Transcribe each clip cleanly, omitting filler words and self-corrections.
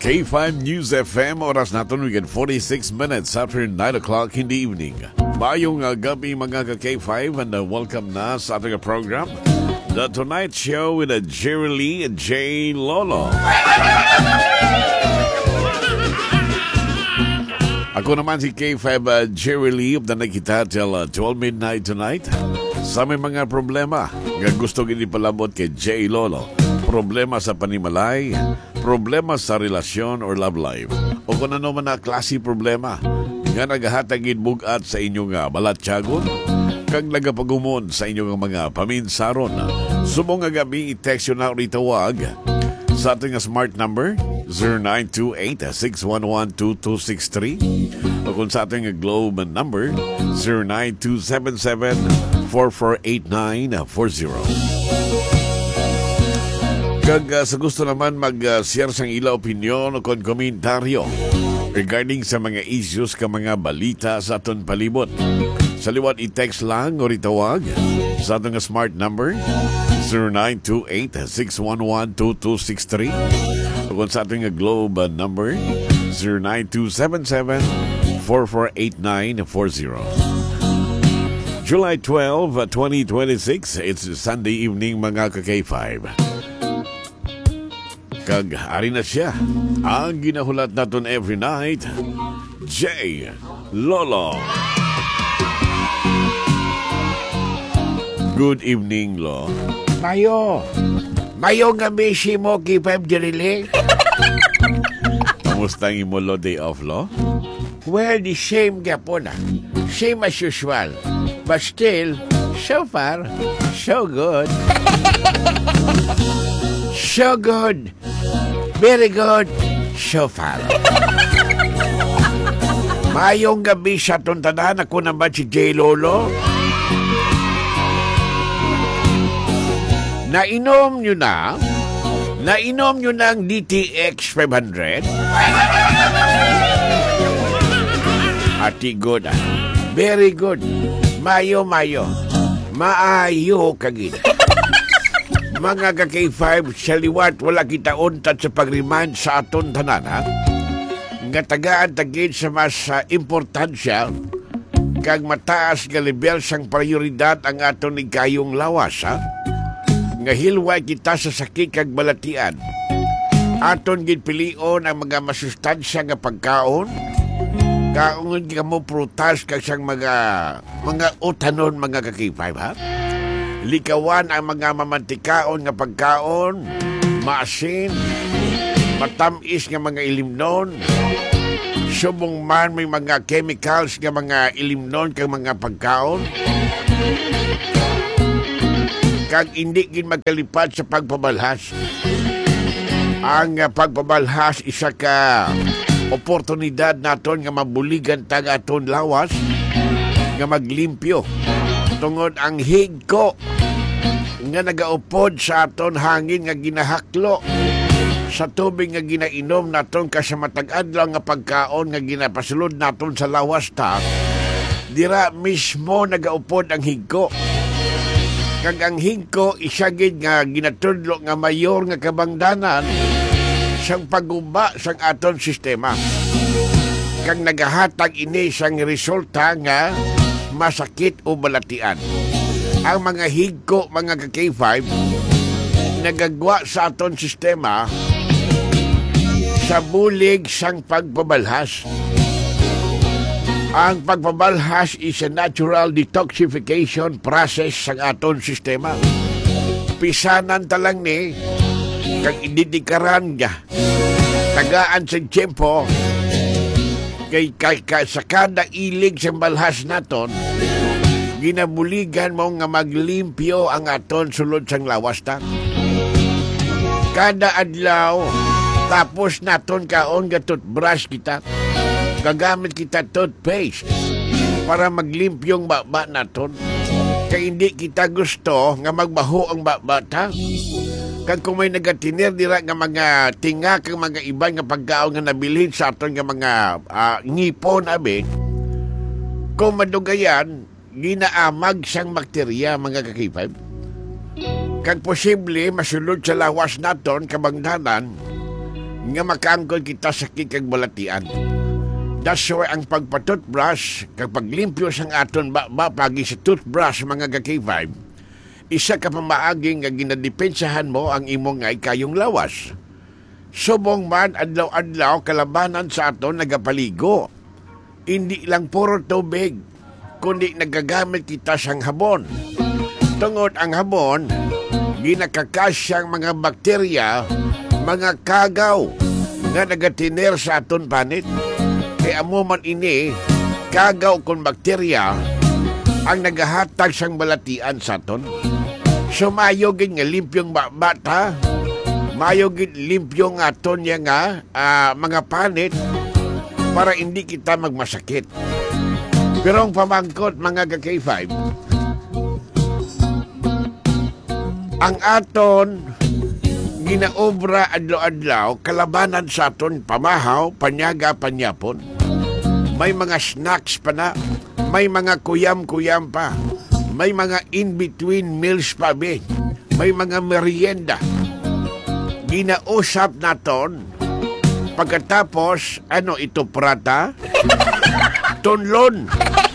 K5 News FM, oras natin weekend 46 minutes after 9 o'clock in the evening. Mayong gabi mga ka-K5 and welcome na sa ating program, The Tonight Show with Jerry Lee and J. Lolo. Ako naman si K5 Jerry Lee of the nakita till 12 midnight tonight. Sa may mga problema nga gusto gini palabot kay J. Lolo, problema sa panimalay, problema sa relasyon or love life, o kung ano man na klase problema nga nagahatagin bugat sa inyong balatyagon, kag nagapagumon sa inyong mga paminsaron. Subong nga gabi, i-text yun na ritawag sa ating smart number 0928-611-2263 o kung sa ating globe number 0927-448940. Kag sa gusto naman mag-share sang ila opinyon o kon komentaryo regarding sa mga issues ka mga balita sa aton palibot. Sa liwat i-text lang o ritawag sa atong smart number 0928-611-2263 o kung sa ating globe number 0927-448940. July 12, 2026, it's Sunday evening mga ka-K5. Kag ari na siya ang ginahulat naton every night, J. Lolo. Good evening, Lo. Mayo nga busy mo, K5 Jerry. Kamusta ang imo, Lo, day off, Lo? Well, the same gapon na. Same as usual. But still, so far, so good. So good. Very good. So far. Mayong gabi sa tuntanan. Ako naman si J. Lolo. Nainom nyo na? Nainom nyo na ang DTX 500? Ati good. Very good. Mayo. Maayo kagid. Mga ka-K5, sa liwat wala kita untat sa pag-remind sa aton tanan, ha? Nga tagaan tagid sa mas importansya kag mataas nga level sang prioridad ang aton ni kayong lawas, ha? Nga hilway kita sa sakit kag balatian. Aton gid pilion ang mga masustansya nga pagkaon, kaungon ka mo prutas kag sang mga utanon mga ka-K5, ha? Likawan ang mga mamantikaon nga pagkaon, maasin, matamis nga mga ilimnon, subong man may mga chemicals nga mga ilimnon kang mga pagkaon, kag hindi gin magkalipad sa pagpabalhas. Ang pagpabalhas isa ka oportunidad naton nga mabuligan tag aton lawas nga maglimpyo tungod ang higko nga nagaupod sa aton hangin nga ginahaklo sa tubig nga ginainom naton kasamatag adlaw nga pagkaon nga ginapasulod naton sa lawas ta, dira mismo nagaupod ang higko. Kag ang higko isagid nga ginatudlo nga mayor nga kabangdanan sang paguba sang aton sistema. Kag nagahatag ini sang resulta nga masakit o balatian. Ang mga higko, mga ka-K5, nagagwa sa aton sistema sa bulig sang pagpabalhas. Ang pagpabalhas is a natural detoxification process sang aton sistema. Pisanan talang ni, kag ididikaran nga, tagaan sa tiyempo, kay sa kada ilig sa balhas naton, ginabuligan mo nga maglimpyo ang aton sulod sang lawas ta. Kada adlaw, tapos naton kaon nga toothbrush kita, gagamit kita toothpaste para maglimpyong baba naton. Kaya hindi kita gusto nga magbaho ang baba ta. Kag kung may nagatinir dira nga mga tinga kang mga iban nga pagkaon nga nabilin sa aton nga mga ngipon abi, kung madugayan ginaamag siyang bakterya mga ka-K5. Kag posible masulod sa lawas naton kabangdanan nga makaangkon kita sa kikag balatian. That's why ang pagpa-toothbrush, kapag limpyo sang aton pagi sa toothbrush mga ka-K5, isa ka pamaaging nga ginadepensahan mo ang imong nga ikayong lawas. Subong man adlaw-adlaw kalabanan sa aton nagapaligo. Hindi lang puro tubig, kundi nagagamit kita sang habon. Tungod ang habon, ginakakasyang mga bakterya, mga kagaw nga nagatiner sa aton panit. Kaya amo man ini, kagaw kon bakterya ang nagahatag sang balatian sa aton. So mayogin nga limpyong bata, mayogin limpyong aton niya nga mga panit para hindi kita magmasakit. Pero ang pamangkot mga ka-K5, ang aton ginaobra adlaw-adlaw kalabanan sa aton pamahaw, panyaga, panyapon. May mga snacks pa na, may mga kuyam-kuyam pa, may mga in-between meals pa be, may mga merienda. Ginausap naton pagkatapos, ito prata? Tonlon.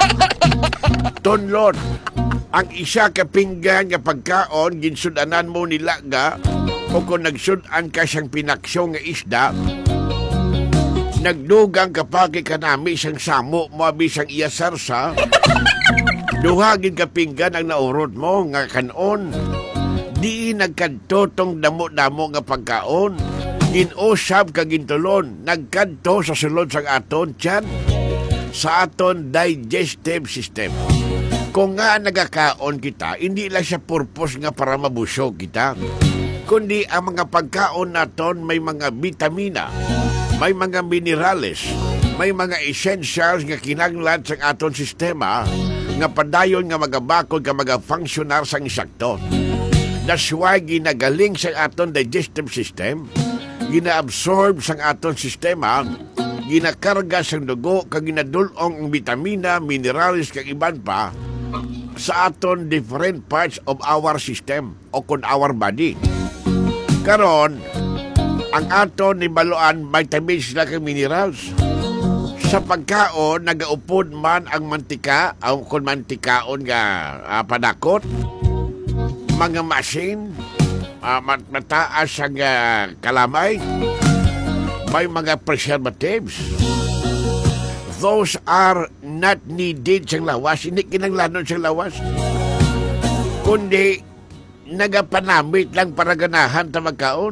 Tonlon. Ang isa ka pinggan nga pagkaon, ginsudanan mo nila ga, o kung nagsudan ka siyang pinaksyo nga isda, nagdugang kapagi ka nami siyang samo mo abisang iyasarsa, duhagin ka pinggan ang naurot mo nga kanon, di nagkadtotong damo-damo nga pagkaon, ginusab ka gintulon, nagkadto sa sulod sang aton tiyan, sa aton digestive system. Kung nga nagakaon kita, hindi lang siya purpose nga para mabusog kita, kundi ang mga pagkaon naton may mga vitamina, may mga minerales, may mga essentials nga kinahanglan sa aton sistema nga padayon nga magabakod ka magafunksionar sang insakto. That's why ginagaling sa aton digestive system, ginaabsorb sang aton sistema, ginakarga sang dugo, kag ginadulong ang vitamina, minerales, kag iban pa sa aton different parts of our system o kon our body. Karon, ang aton ni baluan vitamins na kag minerals. Sa pagkaon, nagaupod man ang mantika, o kon mantikaon nga padakot, mga masin, mataas ang kalamay, may mga preservatives. Those are not needed siyang lawas. Hindi kinanglanon siyang lawas. Kundi, nagapanamit lang para ganahan ta magkaon.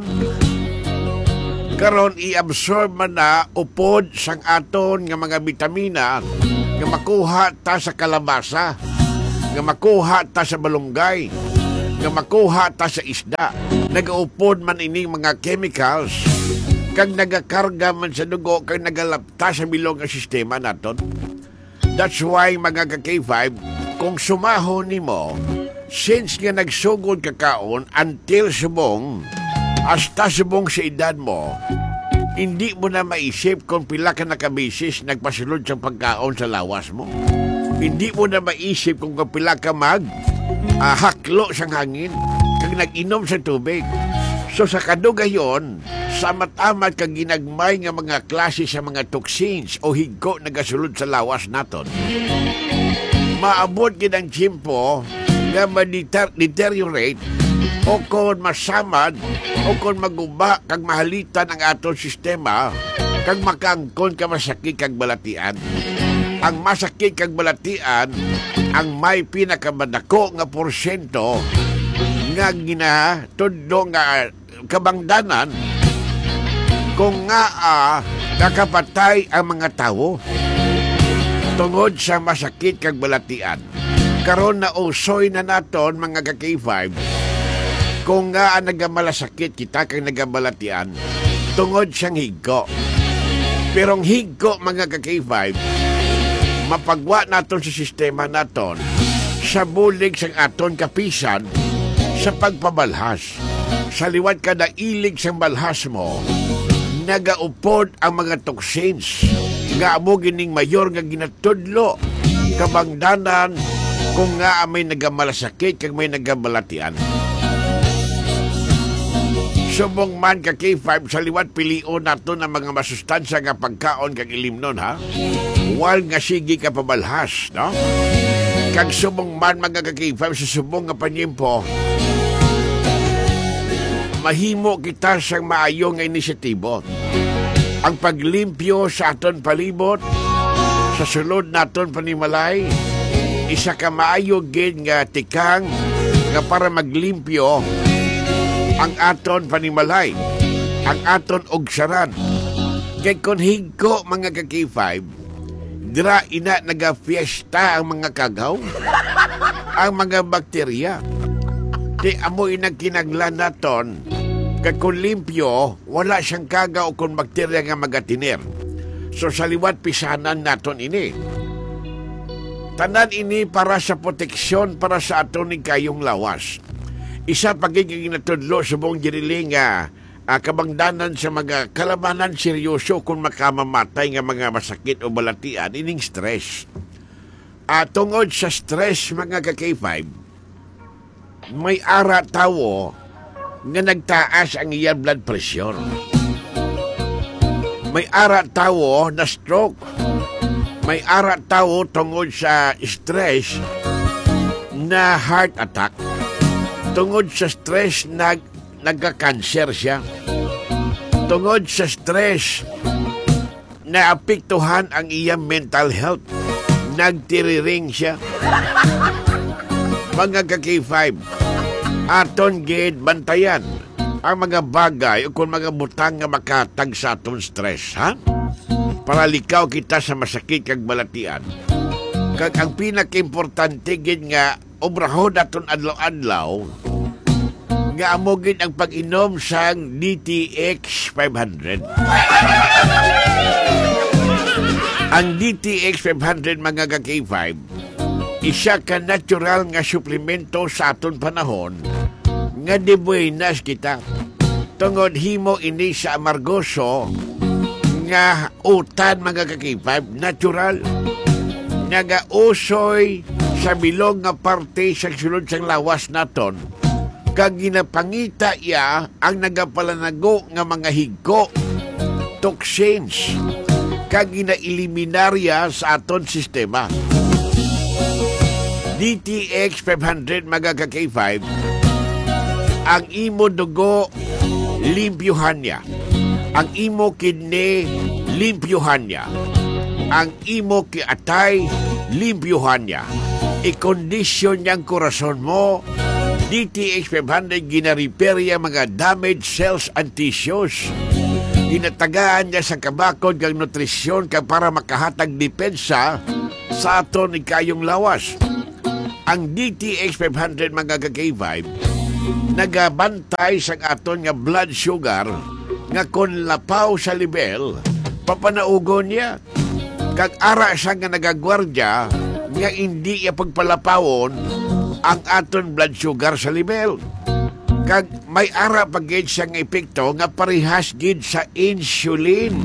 Karon i-absorb man na upod sang aton nga mga vitamina nga makuha ta sa kalabasa, nga makuha ta sa balunggay, nga makuha ta sa isda. Nagaupod man ining mga chemicals kag nagakarga man sa dugo, kag nagalapta sa bilog nga sistema naton. That's why mga ka-K5, kung sumahon nimo, since nga nagsugod kakaon until subong, hasta subong sa edad mo, hindi mo na maisip kung pila ka nakabisis nagpasulod sa pagkaon sa lawas mo. Hindi mo na maisip kung pila ka haklo sa hangin, kag nag-inom sa tubig. So sa kadugayon, sa matamat kag ginagmay nga mga klase sa mga toxins o higko nagasulod sa lawas naton, maabot gid ang tiyempo nga ma-deteriorate o kon masamad o kon maguba kag mahalitan ang aton sistema kag makaangkon ka masakit kag balatian. Ang masakit kag balatian ang may pinakamadako nga porsyento nga ginatudlo nga kabangdanan kung nga nakapatay ang mga tao tungod sa masakit kag balatian. Karon na usoy na naton mga ka-K5 kung nga nagamalasakit kita kag nagabalatian tungod siyang higko. Pero ang higko mga ka-K5 mapagwa naton sa sistema naton sa bulig sang aton kapisan sa pagpabalhas. Sa liwat kada ilig sang balhas mo, nagaupod ang mga toxins nga amo gining mayor nga ginatudlo kabangdanan kung nga may nagamalasakit kag may nagabalatian. Subong man ka K5 sa liwat pilion nato ng mga masustansya nga pagkaon kag ilimnon ha. Wal nga sige ka pabalhas, no? Kag subong man mga ka-K5 sa subong nga panyimpo, mahimo kita sang maayo nga inisyatibo. Ang paglimpyo sa aton palibot, sa sulod naton panimalay, isa ka maayo gid nga tikang nga para maglimpyo ang aton panimalay, ang aton ugsaran. Kay kon higko mga ka-K5, dira ina nagafiesta ang mga kagaw, ang mga bakterya. Di amoy nagkinaglan naton, kag kung limpyo, wala siyang kagaw kung bakterya nga magatinir. So sa liwat pisanan naton ini. Tanan ini para sa proteksyon para sa aton ni kayong lawas. Isa pagiging natudlo sa buong diriling nga kabangdanan sa mga kalabanan seryoso kung makamamatay nga mga masakit o balatian ining stress. Tungod sa stress mga ka-K5, may ara tawo nga nagtaas ang iyang blood pressure. May ara tawo na stroke. May ara tawo tungod sa stress na heart attack. Tungod sa stress nagka-cancer siya. Tungod sa stress naapektuhan ang iyang mental health. Nagtiriring siya. Mga ka-K5, aton gid bantayan ang mga bagay o kung mga butang nga makatag sa aton stress, ha? Para likaw kita sa masakit kag balatian. Kag ang pinaka-importante gid nga obrahon aton adlaw-adlaw nga amo gid ang pag-inom sang DTX 500. Ang DTX 500 mga ka-K5, isa ka natural nga suplemento sa aton panahon nga di buenas kita. Tungod himo ini sa amargoso nga utan mga ka-K5, natural. Nagausoy sa bilog nga parte sa sulod sang lawas naton. Kag ginapangita iya ang nagapalanago nga mga higko, toxins, kag ginaeliminarya sa aton sistema. DTX 500 mga ka-K5, ang imo dugo limpyuhan niya, ang imo kidney limpyuhan niya, ang imo kiatay limpyuhan niya, i-kondisyon niyang korason mo. DTX 500 gina-repair niya mga damaged cells and tissues. Ginatagaan niya sa kabakod kag nutrisyon kag para makahatag depensa sa aton ni kayong lawas. Ang DTX 500 mga ka-K5 nagabantay sa aton nga blood sugar nga kon lapaw sa level papanaugon niya. Kag ara siya nga nagagwardya nga hindi iya pagpalapawon ang aton blood sugar sa level. Kag may ara pagid siyang epekto nga parehas gid sa insulin.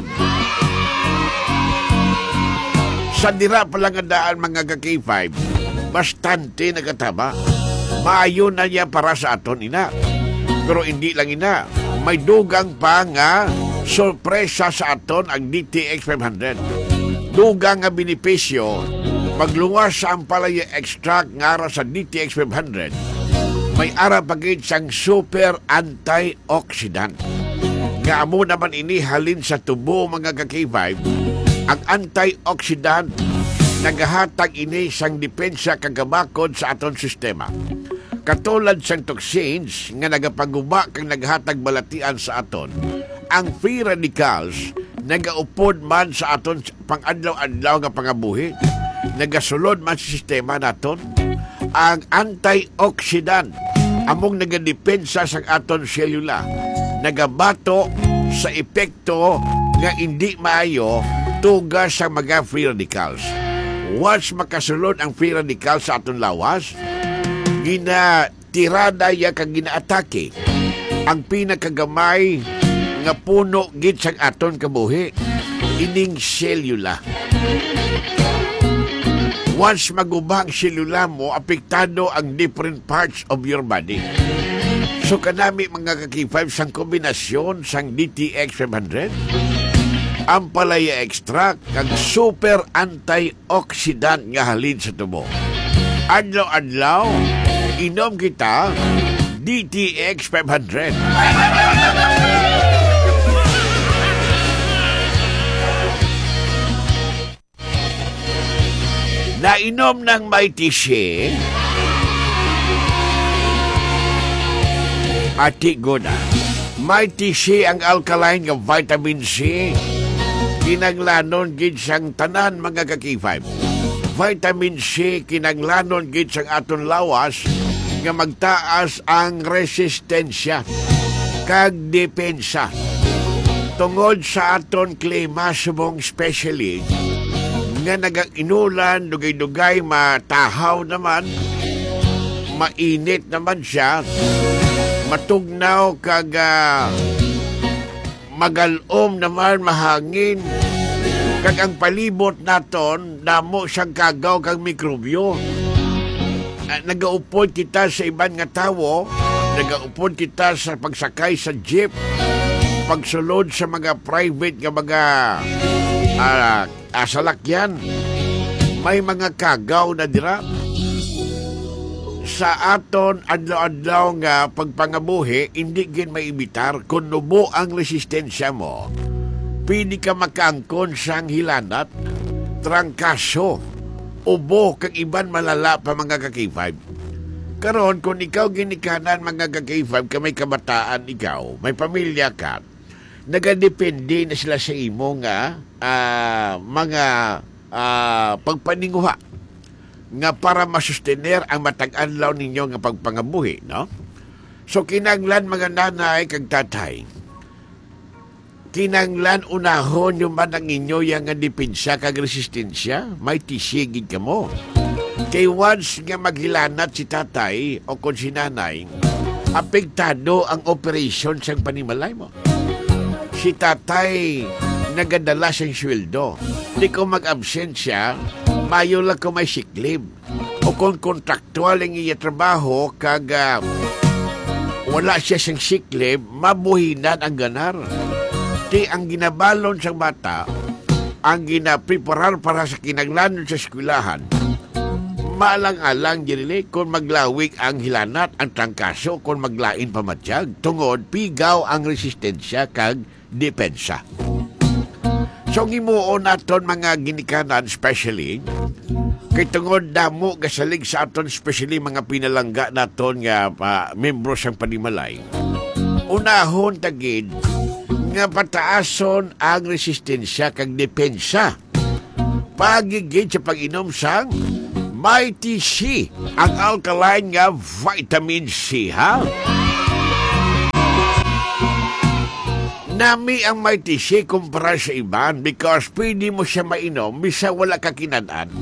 Sa dira palangadaan mga ka-K5, bastante nagataba. Maayo na niya para sa aton ina. Pero hindi lang ina, may dugang pa nga sorpresa sa aton ang DTX 500. Dugang nga benepisyo paglungas sa ampalaya extract nga ara sa DTX 500. May ara pagid sang super antioxidant. Nga amo naman ini halin sa tubo mga ka-K5. Ang antioxidant nagahatag ini sang depensa kagabakod sa aton sistema. Katulad sang toxins nga nagapaguba kang naghatag balatian sa aton. Ang free radicals nagaupod man sa aton pang-adlaw-adlaw nga pangabuhi. Nagasulod man sa sistema naton. Ang antioxidant among nagadepensa sa aton selula. Nagabato sa epekto nga hindi maayo tugas sa mga free radicals. Once makasulod ang free radicals sa aton lawas, ginatirada ya kag ginaatake ang pinakagamay nga puno gid sa aton kabuhi, ining selula. Once magubang selula mo, apektado ang different parts of your body. So kanami mga kaki-5 sang kombinasyon sang DTX 500, Ampalaya Extract kag super antioxidant nga halin sa tubo. Adlaw-adlaw inom kita DTX 500. Nainom ng Mighty Shea, ati goda. Mighty Shea ang alkaline nga vitamin C. Kinanglanon gid sang tanan mga kaki-5. Vitamin C kinanglanon gid sang aton lawas nga magtaas ang resistensya kag depensa. Tungod sa aton klima subong specially nga nagainulan, dugay-dugay, matahaw naman, mainit naman siya, matugnaw kag magalom naman, mahangin, kag ang palibot naton damo siyang kagaw kag mikrobyo. Nagaupod kita sa iban nga tawo, nagaupod kita sa pagsakay sa jeep, pagsulod sa mga private nga mga salakyan, may mga kagaw na dira. Sa aton adlaw-adlaw nga pagpangabuhi, hindi gin maibitar kung nubo ang resistensya mo. Pili ka makaangkon sang hilanat, trangkaso, ubo kag iban malala pa mga kaki-5. Karon kung ikaw ginikanan mga kaki-5 ka may kabataan ikaw, may pamilya ka, nagadepende na sila sa imo nga mga pagpaninguha nga para masustener ang matag-adlaw ninyo nga pagpangabuhi, no? So kinanglan mga nanay kag tatay, kinanglan unahon yung man ang inyo yang nga depensa kag resistensya, may tisigid ka mo. Kay once nga maghilanat si tatay o kung si nanay, apektado ang operasyon sang panimalay mo. Si tatay nagadala siyang sweldo. Di ko mag-absent siya, mayo lang ko may sick leave. O kung kontraktual ang iya trabaho, kag wala siya siyang sick leave, mabuhinan ang ganar. Di ang ginabalon sa bata, ang ginapreparar para sa kinaglanon sa eskwelahan, maalang-alang dinili kung maglawig ang hilanat, ang trangkaso, kung maglain pamatyag, tungod pigaw ang resistensya kag depensa. So gimuon naton mga ginikanan especially kay tungod damo gasalig sa aton especially mga pinalangga naton nga membro sang panimalay. Unahon tagid nga pataason ang resistensya kag depensa. Pagigid sa pag-inom sang Mighty C, ang alkaline nga vitamin C, ha? Nami ang Mighty C kumpara sa iban because pwede mo siya mainom bisa wala ka kinadaan.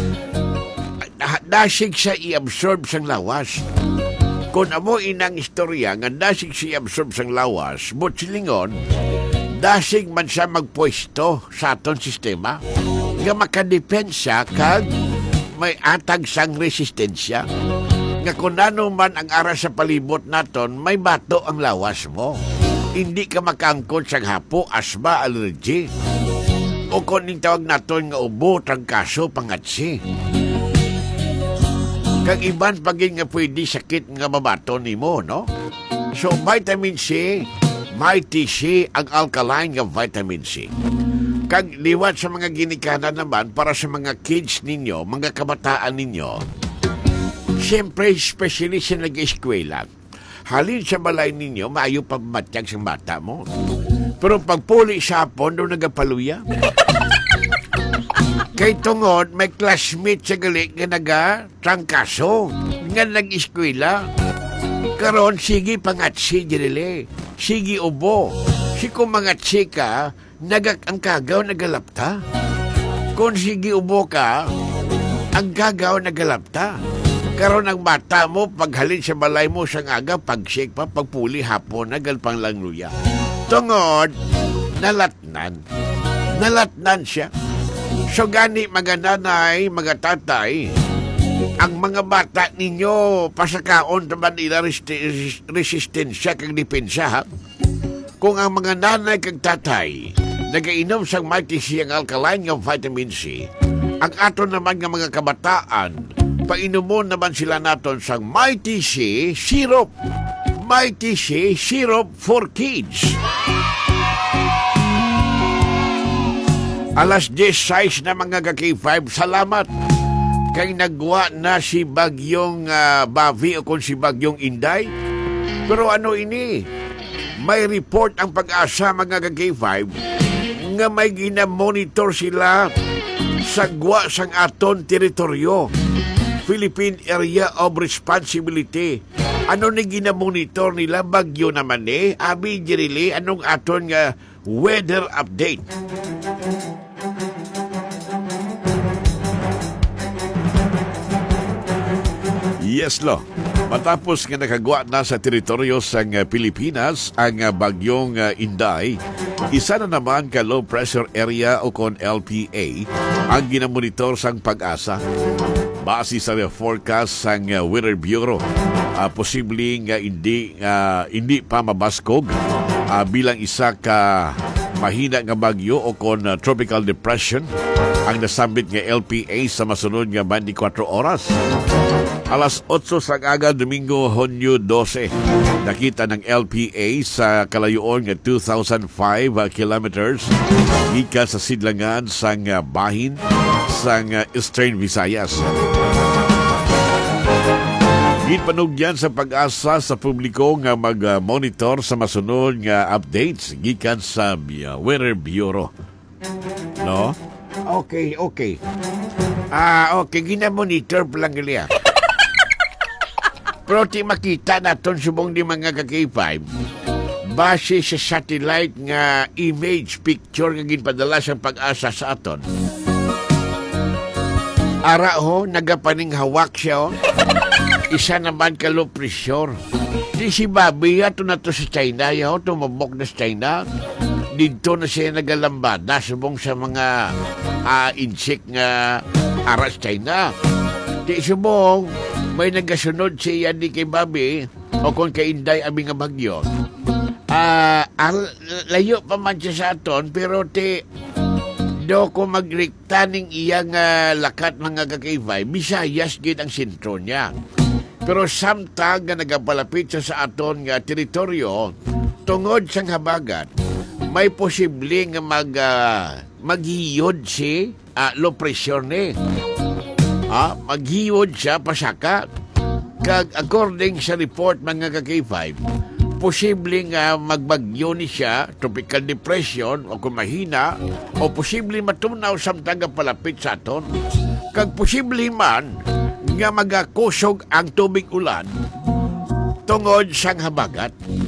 Dasig siya i-absorb sang lawas. Kung amo inang istorya nga dasig siya i-absorb sang lawas, but silingon, dasig man siya magpwesto sa aton sistema nga makadepensya kag may atag sang resistensya. Nga kung ano man ang ara sa palibot naton, may bato ang lawas mo. Hindi ka makaangkon sang hapo, asma, allergy. O kung ning tawag naton nga ubo, trangkaso, pangatsi. Kag iban pagin nga pwede sakit nga mabato nimo, no? So vitamin C, Mighty C, ang alkaline nga vitamin C. Kag liwat sa mga ginikanan naman para sa mga kids ninyo, mga kabataan ninyo, siyempre, especially sa nag-eskwela, halin sa balay ninyo, maayo pa matyag sa bata mo. Pero pagpuli sa hapon, doon nagapaluya. Kay tungod, may classmate sa gali nga naga-trangkaso, nga nag-eskwela. Karon, sige pangatsi, dirili. Sige ubo. Si kung mangatsi ka, ang kagaw nagalapta. Kung sige ubo ka, ang gagaw nagalapta. Karon ang bata mo, paghalin sa balay mo sang aga, pag-shake pa, pagpuli hapon, nagalpang lang luya. Tungod, nalatnan. Nalatnan siya. So gani mga nanay, mga tatay, ang mga bata ninyo pasakaon taman nila resistensya kag depensa ha. Kung ang mga nanay kag tatay nagainom sang Mighty C ang alkaline nga vitamin C, ang aton naman nga mga kabataan painomon naman sila naton sang Mighty C syrup. Mighty C syrup for kids. Alas 10:06 na mga ka-K5. Salamat kay nagwa na si Bagyong Bavi o kung si Bagyong Inday. Pero ano ini? May report ang Pag-asa mga ka-K5 nga may ginamonitor sila sa gwa sang aton teritoryo. Philippine Area of Responsibility. Ano ni ginamonitor nila? Bagyo naman Abi Jirili, anong aton nga weather update? Yes, lo. Matapos nga nakagwa na sa teritoryo sang Pilipinas ang bagyong Inday, isa na naman ka low pressure area o kon LPA ang ginamonitor sang Pag-asa. Base sa forecast sang Weather Bureau, posibleng hindi pa mabaskog bilang isa ka mahina nga bagyo o kon tropical depression ang nasambit nga LPA sa masunod nga 24 oras. Alas 8 sa aga, Domingo, Hunyo 12, nakita ng LPA sa kalayuan nga 2,005 kilometers gikan sa sidlangan sang bahin sang Eastern Visayas. Ginpanugyan sa Pag-asa sa publiko nga mag-monitor sa masunod nga updates gikan sa Weather Bureau. No? Okay. Okay, ginamonitor pa lang gali. Pero ti makita naton subong di mga ka-K5 base sa satellite nga image picture nga ginpadala sa Pag-asa sa aton. Ara nagapaning hawak siya isa naman ka low pressure. Di si Bobby ato na to sa China tumabok na sa China. Dito na siya nagalambada subong sa mga insect nga ara sa China. Di subong may nagasunod siya di kay Bobby o kung kay Inday abi nga bagyo. Layo pa man siya sa aton pero do ko magriktaning iyang lakat mga ka-K5 Visayas gid ang sentro niya. Pero samtang nga nagapalapit siya sa aton nga teritoryo tungod sang habagat, may posible nga maghiyod si low pressure ni. Maghiyod siya pasaka. Kag according sa report mga ka-K5, posible nga magbagyo ni siya, tropical depression o kung mahina, o posible matunaw samtang nga palapit sa aton. Kag posible man nga magakusog ang tubig ulan tungod sang habagat.